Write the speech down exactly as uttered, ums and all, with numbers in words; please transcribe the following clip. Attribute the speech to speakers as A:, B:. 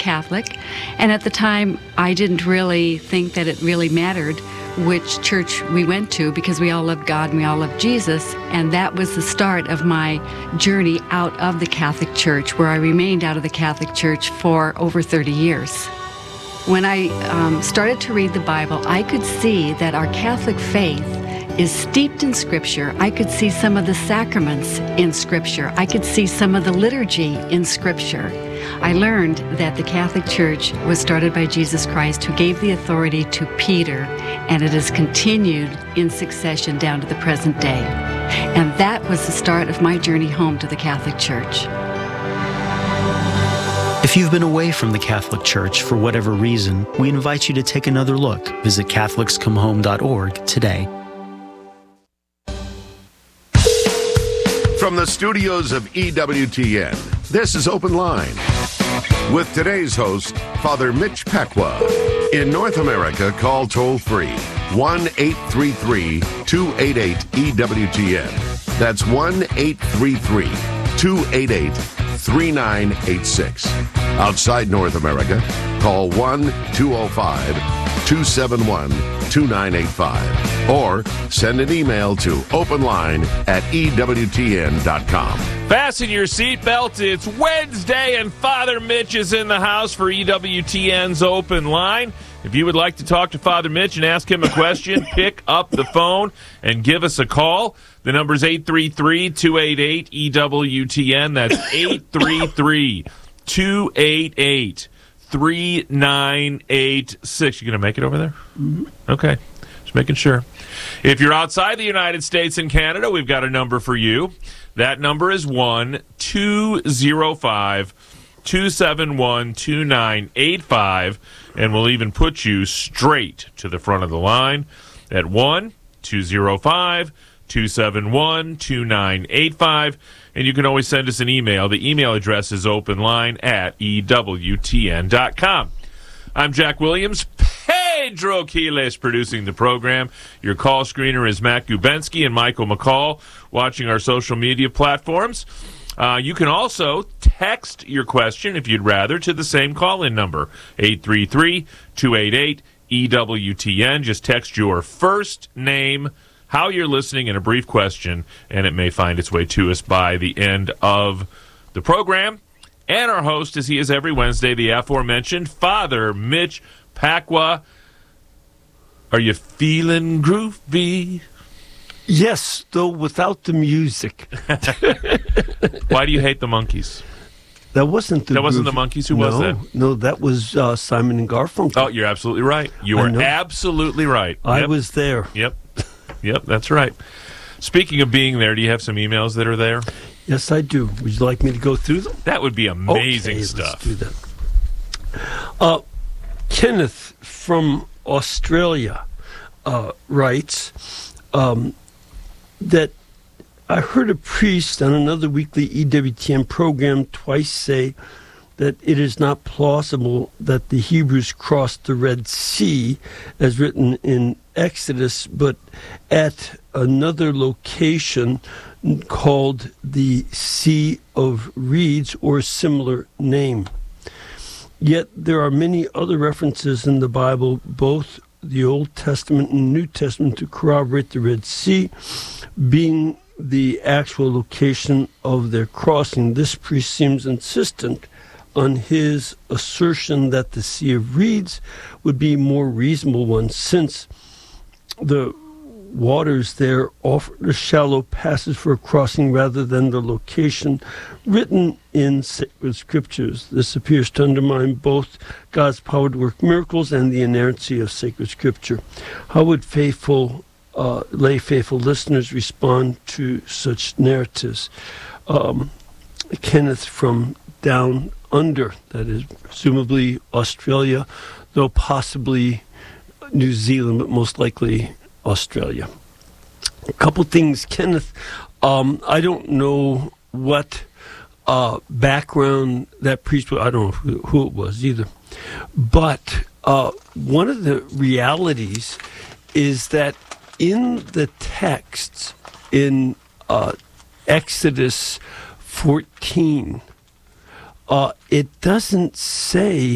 A: Catholic, and at the time, I didn't really think that it really mattered which church we went to because we all loved God and we all loved Jesus, and that was the start of my journey out of the Catholic Church, where I remained out of the Catholic Church for over thirty years. When I um, started to read the Bible, I could see that our Catholic faith is steeped in Scripture. I could see some of the sacraments in Scripture. I could see some of the liturgy in Scripture. I learned that the Catholic Church was started by Jesus Christ, who gave the authority to Peter, and it has continued in succession down to the present day. And that was the start of my journey home to the Catholic Church.
B: If you've been away from the Catholic Church for whatever reason, we invite you to take another look. Visit Catholics Come Home dot org today.
C: From the studios of E W T N, this is Open Line with today's host, Father Mitch Pacwa. In North America, call toll-free one eight three three, two eight eight, E W T N. That's one eight three three, two eight eight, three nine eight six. Outside North America, call one two zero five, two seven one, two nine eight five or send an email to openline at E W T N dot com.
D: Fasten your seatbelts. It's Wednesday, and Father Mitch is in the house for E W T N's Open Line. If you would like to talk to Father Mitch and ask him a question, pick up the phone and give us a call. The number is eight three three, two eight eight, E W T N. That's eight three three, two eight eight, three nine eight six. You going to make it over there? Mm-hmm. Okay. Just making sure. If you're outside the United States and Canada, we've got a number for you. That number is one two zero five, two seven one, two nine eight five, and we'll even put you straight to the front of the line at one two zero five, two seven one, two nine eight five, and you can always send us an email. The email address is openline at E W T N dot com. I'm Jack Williams. Pedro Quiles producing the program. Your call screener is Matt Gubensky and Michael McCall, watching our social media platforms. Uh, you can also text your question, if you'd rather, to the same call-in number, eight three three, two eight eight, E W T N. Just text your first name, how you're listening, and a brief question, and it may find its way to us by the end of the program. And our host, as he is every Wednesday, the aforementioned Father Mitch Pacwa. Are you feeling groovy?
E: Yes, though without the music.
D: Why do you hate the Monkees?
E: That wasn't the
D: That wasn't
E: groovy.
D: the Monkees? Who
E: no,
D: was that?
E: No, that was uh, Simon and Garfunkel.
D: Oh, you're absolutely right. You are absolutely right.
E: I
D: Yep.
E: was there.
D: Yep. Yep, that's right. Speaking of being there, do you have some emails that are there?
E: Yes, I do. Would you like me to go through them?
D: That would be amazing
E: okay,
D: stuff.
E: Let's do that. Uh, Kenneth from Australia uh, writes um, that I heard a priest on another weekly E W T N program twice say that it is not plausible that the Hebrews crossed the Red Sea as written in Exodus, but at another location called the Sea of Reeds or a similar name. Yet there are many other references in the Bible, both the Old Testament and New Testament, to corroborate the Red Sea being the actual location of their crossing. This priest seems insistent on his assertion that the Sea of Reeds would be a more reasonable one, since the waters there offered a shallow passage for a crossing rather than the location written in sacred scriptures. This appears to undermine both God's power to work miracles and the inerrancy of sacred scripture. How would faithful, uh, lay faithful listeners respond to such narratives? Um, Kenneth from down under, that is presumably Australia, though possibly New Zealand, but most likely Australia. A couple things, Kenneth. Um, I don't know what uh, background that priest was. I don't know who, who it was either. But uh, one of the realities is that in the texts in uh, Exodus fourteen, uh, it doesn't say